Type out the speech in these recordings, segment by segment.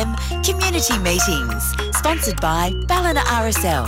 FM Community Meetings, sponsored by Ballina RSL.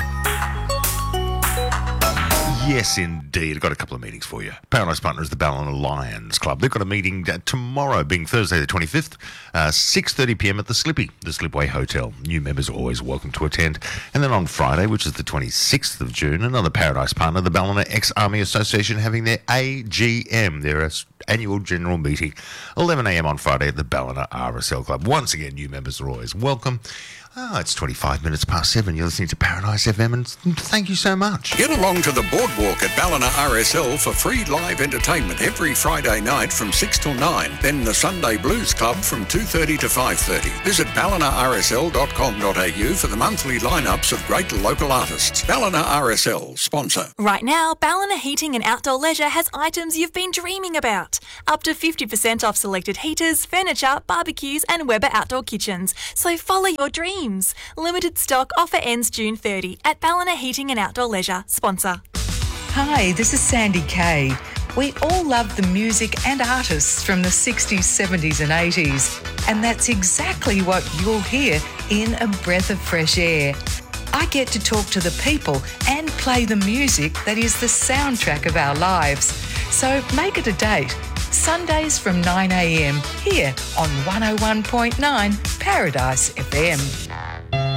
Yes, indeed. I've got a couple of meetings for you. Paradise partner is the Ballina Lions Club. They've got a meeting tomorrow, being Thursday the 25th, 6:30pm at the Slippy, the Slipway Hotel. New members are always welcome to attend. And then on Friday, which is the 26th of June, another Paradise partner, the Ballina Ex-Army Association, having their AGM, their annual general meeting, 11am on Friday at the Ballina RSL Club. Once again, new members are always welcome. It's 25 minutes past 7. You're listening to Paradise FM, and thank you so much. Get along to the boardwalk at Ballina RSL for free live entertainment every Friday night from 6 till 9. Then the Sunday Blues Club from 2:30 to 5:30. Visit ballinarsl.com.au for the monthly lineups of great local artists. Ballina RSL, sponsor. Right now, Ballina Heating and Outdoor Leisure has items you've been dreaming about. Up to 50% off selected heaters, furniture, barbecues and Weber outdoor kitchens. So follow your dreams. Limited stock offer ends June 30 at Ballina Heating and Outdoor Leisure, sponsor. Hi, this is Sandy Kay. We all love the music and artists from the 60s, 70s and 80s. And that's exactly what you'll hear in A Breath of Fresh Air. I get to talk to the people and play the music that is the soundtrack of our lives. So make it a date. Sundays from 9am here on 101.9 Paradise FM.